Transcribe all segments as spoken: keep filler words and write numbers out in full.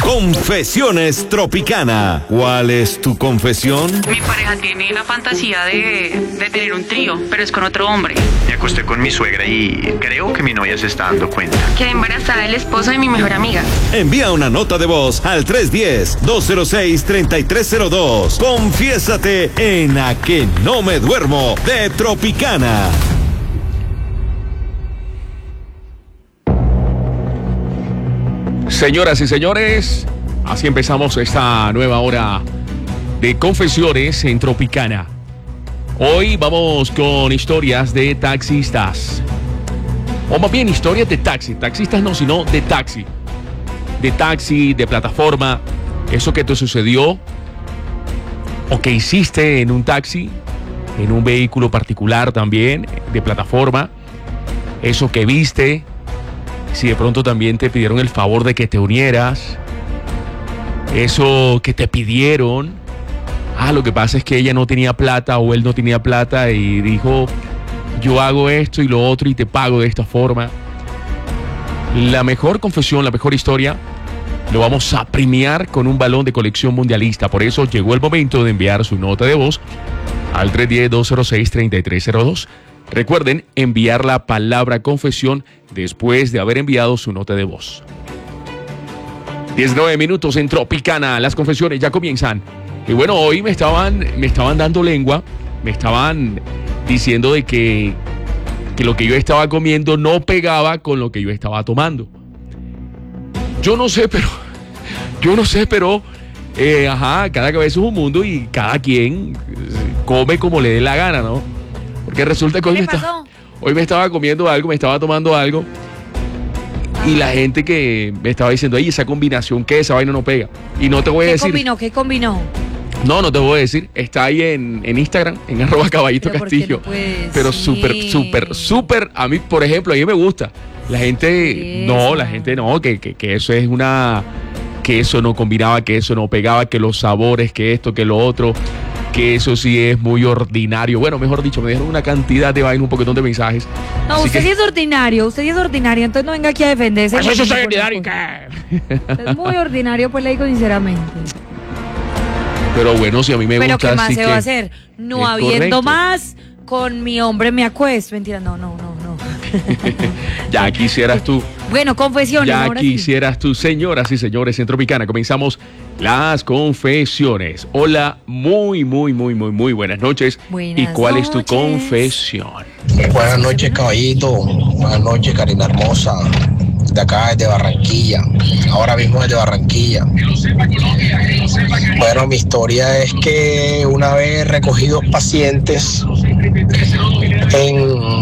Confesiones Tropicana. ¿Cuál es tu confesión? Mi pareja tiene la fantasía de, de tener un trío, pero es con otro hombre. Me acosté con mi suegra y creo que mi novia se está dando cuenta. Quedé embarazada del esposo de mi mejor amiga. Envía una nota de voz al tres uno cero, dos cero seis, tres tres cero dos. Confiésate en A Que No Me Duermo de Tropicana. Señoras y señores, así empezamos esta nueva hora de Confesiones en Tropicana. Hoy vamos con historias de taxistas. O más bien historias de taxi. Taxistas no, sino de taxi. De taxi, de plataforma. Eso que te sucedió o que hiciste en un taxi, en un vehículo particular también, de plataforma. Eso que viste. Si de pronto también te pidieron el favor de que te unieras. Eso que te pidieron. Ah, lo que pasa es que ella no tenía plata o él no tenía plata y dijo, yo hago esto y lo otro y te pago de esta forma. La mejor confesión, la mejor historia, lo vamos a premiar con un balón de colección mundialista. Por eso llegó el momento de enviar su nota de voz al tres uno cero, dos cero seis, tres tres cero dos. Recuerden enviar la palabra confesión después de haber enviado su nota de voz. diecinueve minutos en Tropicana. Las confesiones ya comienzan. Y bueno, hoy me estaban, me estaban dando lengua. Me estaban diciendo de que, que lo que yo estaba comiendo no pegaba con lo que yo estaba tomando. Yo no sé, pero... Yo no sé, pero... Eh, ajá, cada cabeza es un mundo y cada quien come como le dé la gana, ¿no? Porque resulta que hoy me, está, hoy me estaba comiendo algo, me estaba tomando algo. Y la gente que me estaba diciendo, ay, esa combinación, que esa vaina no pega. Y no te voy a decir. ¿Qué combinó? ¿Qué combinó? No, no te voy a decir. Está ahí en, en Instagram, en arroba caballito pero castillo. No pero sí. súper, súper, súper. A mí, por ejemplo, a mí me gusta. La gente, Eso. no, la gente no, que, que, que eso es una. Que eso no combinaba, que eso no pegaba, que los sabores, que esto, que lo otro. Que eso sí es muy ordinario. Bueno, mejor dicho, me dejaron una cantidad de vaina, un poquitón de mensajes. No, Así usted que... sí es ordinario, usted sí es ordinario, entonces no venga aquí a defenderse. Pues eso soy ordinario. Es muy ordinario, pues le digo sinceramente. Pero bueno, si a mí me Pero gusta, ¿qué más así se que va a hacer? No es habiendo correcto. más, con mi hombre me acuesto. Mentira, no, no, no, no. Ya quisieras tú. Bueno, confesiones. Ya ahora sí. quisieras tú, señoras y señores en Tropicana. Comenzamos las confesiones. Hola, muy, muy, muy, muy, muy buenas noches. Buenas ¿Y cuál es tu noches. confesión? Buenas noches, caballito. Buenas noches, Karina Hermosa. De acá, desde Barranquilla. Ahora mismo desde Barranquilla. Bueno, mi historia es que una vez recogí dos pacientes en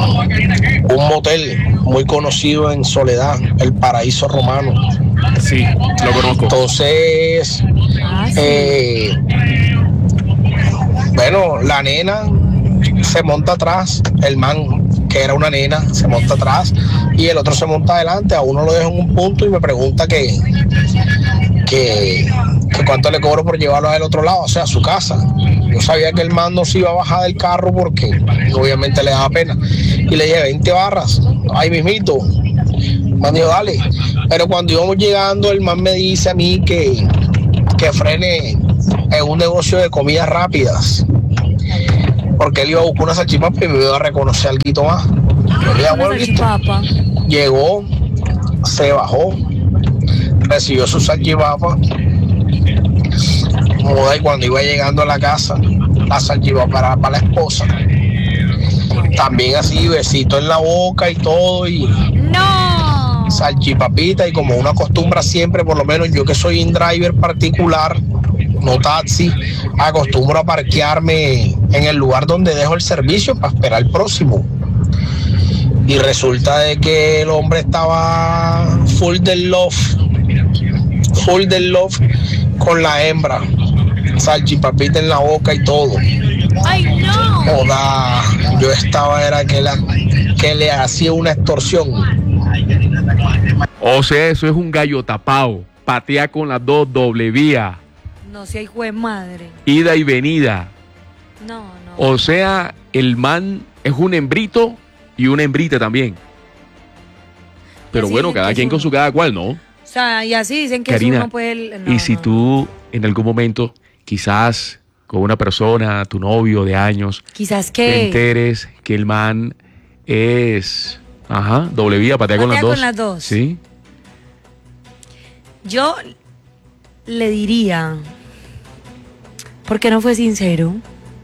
un motel muy conocido en Soledad, el Paraíso Romano. Sí, lo conozco. Entonces, Ah, sí. eh, bueno, la nena se monta atrás, el man, que era una nena, se monta atrás y el otro se monta adelante. A uno lo dejo en un punto y me pregunta que, que, que cuánto le cobro por llevarlo al otro lado, o sea, a su casa. Yo sabía que el man no se iba a bajar del carro porque obviamente le daba pena. Y le dije, veinte barras, ahí mismito. El man dijo, dale. Pero cuando íbamos llegando, el man me dice a mí que, que frene en un negocio de comidas rápidas. Porque él iba a buscar una salchipapa y me iba a reconocer algo más. Yo le dije, bueno, listo. Salchipapa. Llegó, se bajó, recibió su salchipapa. Joder, y cuando iba llegando a la casa, la salchipapa era para la esposa. También así, besito en la boca y todo, y ¡No! salchipapita, y como una costumbre siempre, por lo menos yo que soy un driver particular, no taxi, acostumbro a parquearme en el lugar donde dejo el servicio para esperar el próximo. Y resulta de que el hombre estaba full del love, full del love con la hembra, salchipapita en la boca y todo. ¡Ay, no! Joda, yo estaba, era que, la, que le hacía una extorsión. O sea, eso es un gallo tapado. Patea con las dos, doble vía. No sea hijo de madre. Ida y venida. No, no. O sea, el man es un hembrito y una hembrita también. Pero Así bueno, es, cada es quien con uno. su cada cual, ¿no? sea, y así dicen que Karina, eso uno puede... no, y si no. tú en algún momento, quizás con una persona, tu novio de años, Quizás te que... enteres que el man es, ajá, doble vía, patea, con, las Patea dos. con las dos. Sí. Yo le diría... ¿Por qué no fue sincero?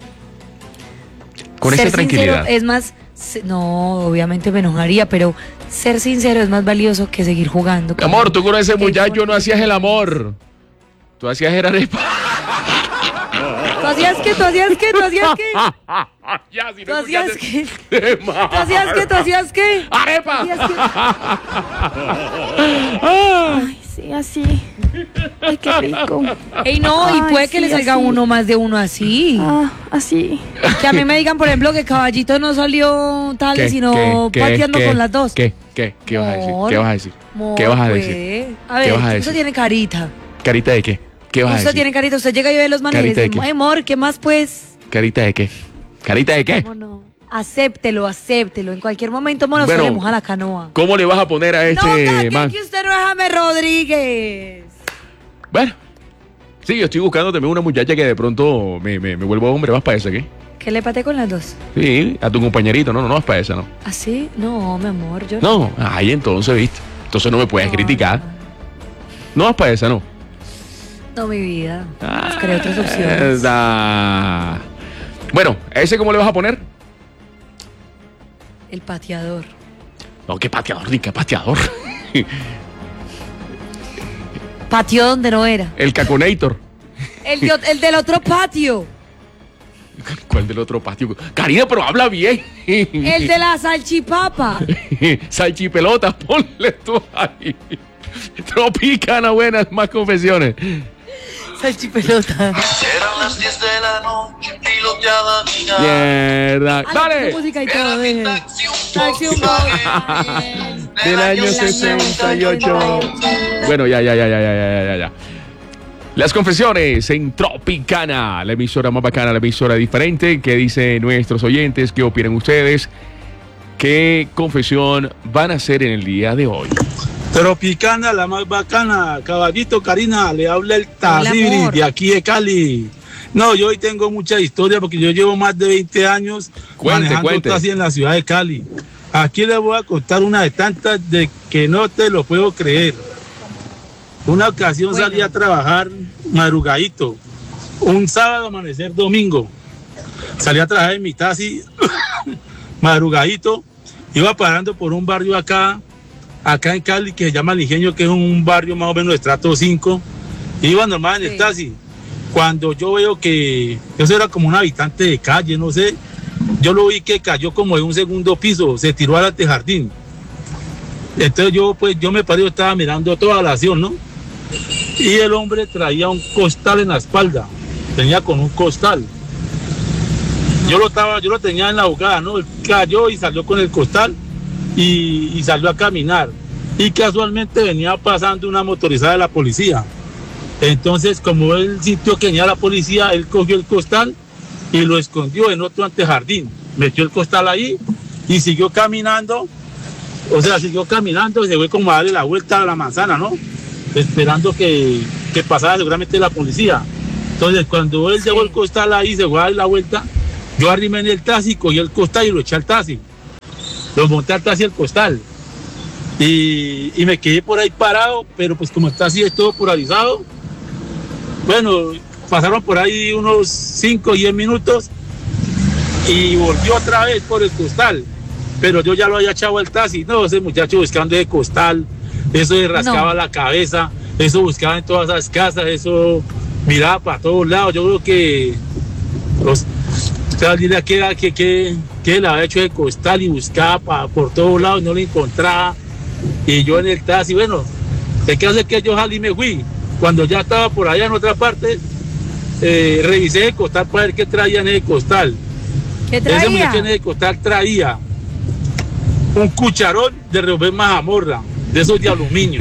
Con Ser esa tranquilidad. sincero es más... se- No, obviamente me enojaría, pero ser sincero es más valioso que seguir jugando. Mi amor, tú con ese Qué muchacho no bonito. hacías el amor. Tú hacías el arepa. ¿Tú hacías qué? ¿Tú hacías qué? ¿Tú hacías qué? Ya, si ¿Tú no hacías escuchaste- qué? ¡Qué ¿Tú hacías qué? ¿Tú hacías qué? ¡Arepa! ¿Tú hacías qué? Ay, sí, así. Ay, qué rico. Ey, no, y Ay, puede que sí, le salga así. uno más de uno así. Ah, así. Que a mí me digan, por ejemplo, que Caballito no salió tal, ¿Qué? sino ¿Qué? pateando ¿Qué? con las dos. ¿Qué? ¿Qué? ¿Qué vas a decir? Amor, ¿Qué vas a decir? amor, ¿Qué vas a decir? puede. A ¿Qué ver, vas a usted decir? tiene carita. ¿Carita de qué? ¿Qué vas a Usted decir? tiene carita, usted llega y ve los manes y ¿Carita de dice, qué? "Ay, amor, ¿qué más pues? ¿Carita de qué? ¿Carita de qué? ¿Cómo no? Acéptelo, acéptelo. En cualquier momento, mono, Bueno, se le moja la canoa. ¿Cómo le vas a poner a No, este que, man? que usted no es James Rodríguez. Bueno, sí, yo estoy buscando también una muchacha que de pronto me, me, me vuelva hombre. ¿Vas para esa qué? ¿Que le pateé con las dos? Sí, a tu compañerito. No, no, no vas para esa, ¿no? ¿Así? No, mi amor, yo No, ahí entonces, ¿viste? Entonces no me puedes No, criticar. No vas para esa, ¿no? No, mi vida. Ah, Buscaré otras opciones. da. Bueno, ¿a ese cómo le vas a poner? El pateador. No, qué pateador, ni qué pateador. Pateó donde no era. El Caconator. El, de- el del otro patio. ¿Cuál del otro patio? Karina, pero habla bien. El de la salchipapa. Salchipelotas, ponle tú ahí. Tropicana, buenas, más confesiones. Salchipelota. Eran las diez de la noche, piloteaba mi nave. Mierda. Ah, Dale. con música y Era todo, mi deje. taxi, un Taxi, un Volkswagen Del año sesenta y ocho. Bueno, ya, ya, ya, ya, ya, ya, ya, ya. Las confesiones en Tropicana, la emisora más bacana, la emisora diferente. ¿Qué dicen nuestros oyentes? ¿Qué opinan ustedes? ¿Qué confesión van a hacer en el día de hoy? Tropicana, la más bacana. Caballito, Karina, le habla el Tazibri amor. de aquí de Cali. No, yo hoy tengo mucha historia porque yo llevo más de veinte años Cuente, manejando cuente. taxi en la ciudad de Cali. Aquí les voy a contar una de tantas de que no te lo puedo creer. Una ocasión Bueno. salí a trabajar madrugadito, un sábado amanecer domingo. Salí a trabajar en mi taxi madrugadito, iba parando por un barrio acá, acá en Cali que se llama El Ingenio, que es un barrio más o menos de estrato cinco. Iba normal en el Sí. taxi. Cuando yo veo que eso era como un habitante de calle, no sé, yo lo vi que cayó como de un segundo piso, se tiró al antejardín. Entonces yo pues yo me paré, yo estaba mirando toda la acción, ¿no? Y el hombre traía un costal en la espalda, tenía con un costal. Yo lo estaba, yo lo tenía en la jugada, ¿no? Él cayó y salió con el costal y, y salió a caminar. Y casualmente venía pasando una motorizada de la policía. Entonces, como él sintió que venía la policía, él cogió el costal y lo escondió en otro antejardín. Metió el costal ahí y siguió caminando. O sea, siguió caminando y se fue como a darle la vuelta a la manzana, ¿no? Esperando que, que pasara seguramente la policía. Entonces, cuando él llevó el costal ahí, se fue a dar la vuelta, yo arrimé en el taxi, cogí el costal y lo eché al taxi. Lo monté al taxi el costal. Y, y me quedé por ahí parado, pero pues como el taxi es todo polarizado, bueno, pasaron por ahí unos cinco o diez minutos y volvió otra vez por el costal. Pero yo ya lo había echado al taxi. No, ese muchacho buscando ese costal, eso le rascaba No. la cabeza, eso buscaba en todas las casas, eso miraba para todos lados. Yo creo que los, o sea, dile que era que, que, que le había hecho de costal y buscaba pa, por todos lados y no lo encontraba. Y yo en el taxi, bueno, el caso es que yo salí y me fui. Cuando ya estaba por allá en otra parte, eh, revisé el costal para ver qué traía en el costal. ¿Qué Ese traía? muchacho en el costal traía un cucharón de revolver mazamorra, de esos de aluminio.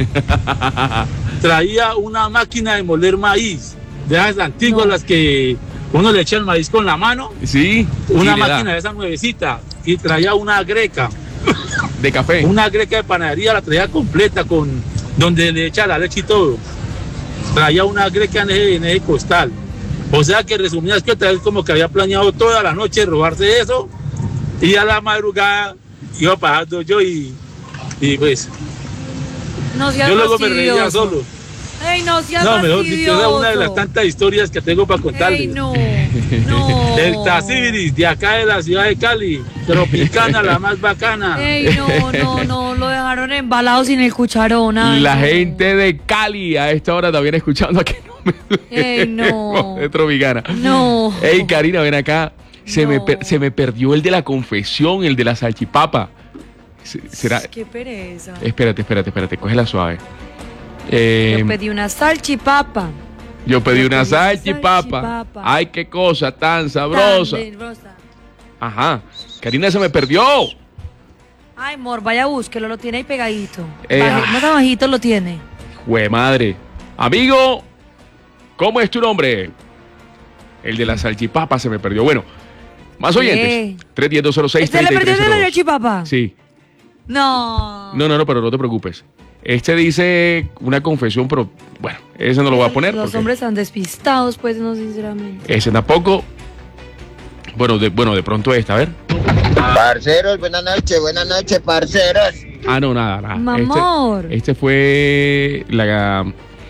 Traía una máquina de moler maíz, de esas antiguas, No. las que uno le echa el maíz con la mano, Sí. una y le da máquina de esa nuevecita, y traía una greca, de café. una greca de panadería, la traía completa con, donde le echa la leche y todo. Traía una greca en ese, en ese costal. O sea que resumidas que otra vez como que había planeado toda la noche robarse eso, y a la madrugada iba pasando yo y, y pues No seas yo luego me reía fastidioso. solo. Ey, no seas No, mejor dicho, esa es fastidioso. una de las tantas historias que tengo para contarles. Ey, no, no. Del Taciris, de acá de la ciudad de Cali, Tropicana, la más bacana. Ey, no, no, no, lo dejaron embalado sin el cucharón. Ay, La no. gente de Cali a esta hora también escuchando aquí. No me Ey, no. de Tropicana. No. Ey, Karina, ven acá. Se, No. me per- se me perdió el de la confesión, el de la salchipapa. Se- ¿Será? Qué pereza. Espérate, espérate, espérate, cógela suave. Eh, Yo pedí una salchipapa. yo pedí yo una pedí una salchipapa. salchipapa. Ay, qué cosa tan sabrosa. Tan sabrosa. Ajá. Karina, se me perdió. Ay, amor, vaya, búsquelo, lo tiene ahí pegadito. Eh, Baje- ah. más abajito lo tiene. Jue madre. Amigo, ¿cómo es tu nombre? El de la salchipapa se me perdió. Bueno, más ¿Qué? oyentes. tres uno cero dos cero seis ¿Este le tres perdió tres de cero la dos. salchipapa? Sí. No. No, no, no, pero no te preocupes. Este dice una confesión, pero bueno, ese no lo voy a poner. Los porque hombres están despistados, pues, no, sinceramente. Ese tampoco. Bueno, de, bueno, de pronto esta, a ver. Parceros, buenas noches, buenas noches, parceros. Ah, no, nada, nada. Mamor. Este, este fue la.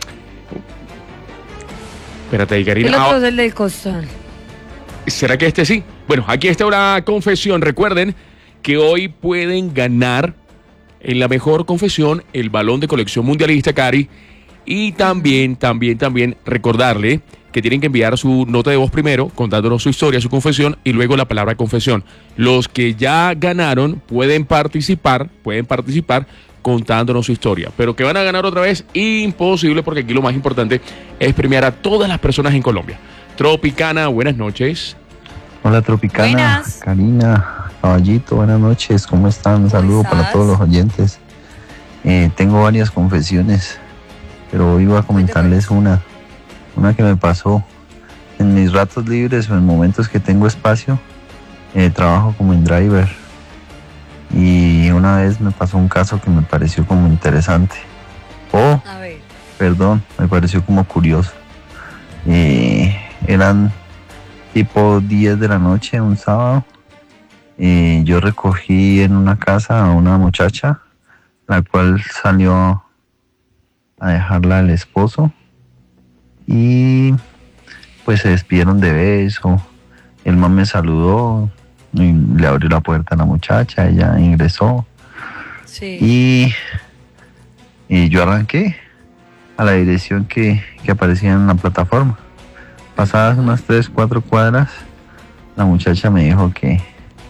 Espérate ahí, El Karina. otro Ah, es el del costal. ¿será que este sí? Bueno, aquí está una confesión. Recuerden que hoy pueden ganar en la mejor confesión el balón de colección mundialista, Cari. Y también, también, también recordarle que tienen que enviar su nota de voz primero, contándonos su historia, su confesión, y luego la palabra confesión. Los que ya ganaron pueden participar, pueden participar contándonos su historia. Pero que van a ganar otra vez, imposible, porque aquí lo más importante es premiar a todas las personas en Colombia. Tropicana, buenas noches. Hola Tropicana, Buenas. Karina, Caballito, buenas noches, ¿cómo están? Un saludo estás? para todos los oyentes. Eh, tengo varias confesiones, pero hoy voy a comentarles una, una que me pasó. En mis ratos libres o en momentos que tengo espacio, eh, trabajo como en driver. Y una vez me pasó un caso que me pareció como interesante. Oh, A ver. perdón, me pareció como curioso. Eh, eran tipo diez de la noche, un sábado. Eh, yo recogí en una casa a una muchacha, la cual salió a dejarla al esposo. Y pues se despidieron de beso. El man me saludó y le abrió la puerta a la muchacha, ella ingresó. Sí. Y, y yo arranqué a la dirección que, que aparecía en la plataforma. Pasadas unas tres, cuatro cuadras, la muchacha me dijo que,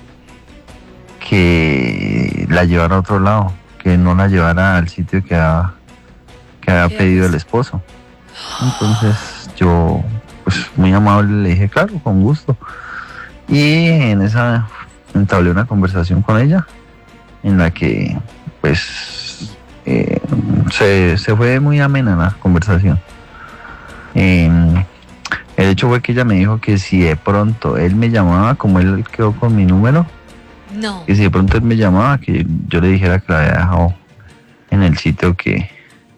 que la llevara a otro lado, que no la llevara al sitio que había, que había ¿Qué pedido haces? el esposo. Entonces yo, pues muy amable, le dije, claro, con gusto. Y en esa entablé una conversación con ella, en la que pues eh, se, se fue muy amena la conversación. Eh, el hecho fue que ella me dijo que si de pronto él me llamaba, como él quedó con mi número, No. que si de pronto él me llamaba, que yo le dijera que la había dejado en el sitio que,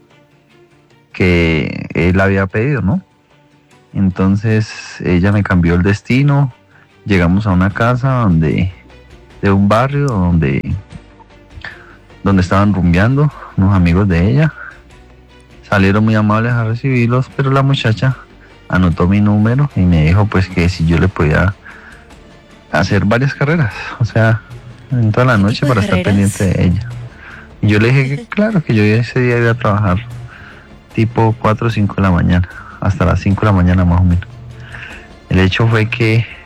que él había pedido, ¿no? Entonces ella me cambió el destino, llegamos a una casa donde, de un barrio donde, donde estaban rumbeando unos amigos de ella. Salieron muy amables a recibirlos, pero la muchacha anotó mi número y me dijo pues que si yo le podía hacer varias carreras, o sea, en toda la ¿Qué noche tipo de para estar carreras? pendiente de ella. Y yo le dije que claro, que yo ese día iba a trabajar tipo cuatro o cinco de la mañana, hasta las cinco de la mañana más o menos. El hecho fue que